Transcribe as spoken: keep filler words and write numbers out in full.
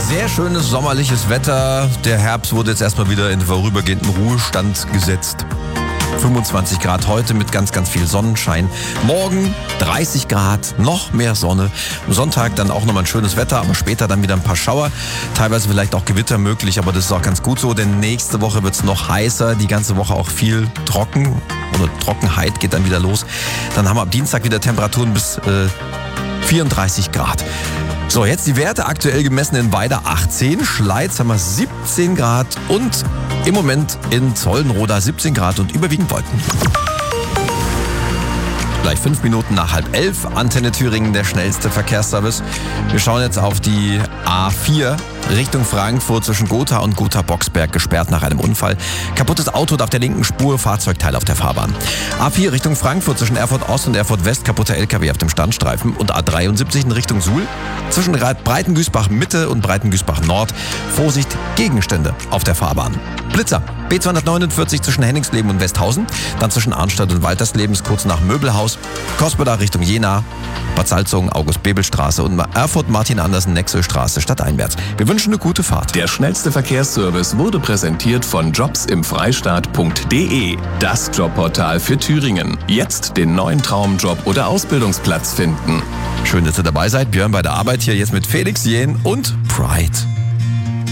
Sehr schönes sommerliches Wetter. Der Herbst wurde jetzt erstmal wieder in vorübergehenden Ruhestand gesetzt. fünfundzwanzig Grad heute mit ganz, ganz viel Sonnenschein. Morgen dreißig Grad, noch mehr Sonne. Am Sonntag dann auch nochmal ein schönes Wetter, aber später dann wieder ein paar Schauer. Teilweise vielleicht auch Gewitter möglich, aber das ist auch ganz gut so, denn nächste Woche wird es noch heißer. Die ganze Woche auch viel trocken oder Trockenheit geht dann wieder los. Dann haben wir am Dienstag wieder Temperaturen bis äh, vierunddreißig Grad. So, jetzt die Werte aktuell gemessen in Weida achtzehn, Schleiz haben wir siebzehn Grad und im Moment in Zollenroda siebzehn Grad und überwiegend Wolken. Gleich fünf Minuten nach halb elf, Antenne Thüringen, der schnellste Verkehrsservice. Wir schauen jetzt auf die A vier Richtung Frankfurt zwischen Gotha und Gotha-Boxberg, gesperrt nach einem Unfall. Kaputtes Auto auf der linken Spur, Fahrzeugteil auf der Fahrbahn. A vier Richtung Frankfurt zwischen Erfurt Ost und Erfurt West, kaputter L K W auf dem Standstreifen. Und A dreiundsiebzig in Richtung Suhl zwischen Breitengüßbach Mitte und Breitengüßbach Nord. Vorsicht, Gegenstände auf der Fahrbahn. Blitzer, B zweihundertneunundvierzig zwischen Henningsleben und Westhausen, dann zwischen Arnstadt und Waltersleben kurz nach Möbelhaus, Kospeda Richtung Jena, Bad Salzungen, August-Bebel-Straße und Erfurt Martin-Andersen-Nexel-Straße stadteinwärts. Wir wünschen eine gute Fahrt. Der schnellste Verkehrsservice wurde präsentiert von jobs im freistaat punkt de, das Jobportal für Thüringen. Jetzt den neuen Traumjob oder Ausbildungsplatz finden. Schön, dass ihr dabei seid. Björn bei der Arbeit hier jetzt mit Felix Jähn und Pride.